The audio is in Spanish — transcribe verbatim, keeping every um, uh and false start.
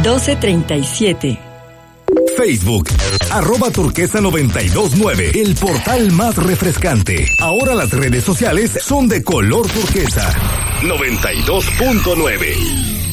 doce treinta y siete. Facebook, arroba turquesa noventa y dos nueve, el portal más refrescante. Ahora las redes sociales son de color turquesa. noventa y dos punto nueve.